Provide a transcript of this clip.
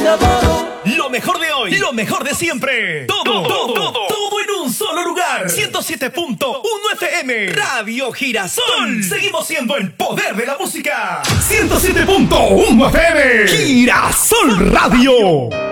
adoro. Lo mejor de hoy, lo mejor de siempre. Todo en un solo lugar. 107.1 FM. Radio Girasol. Seguimos siendo el poder de la música. 107.1 FM. Girasol Radio.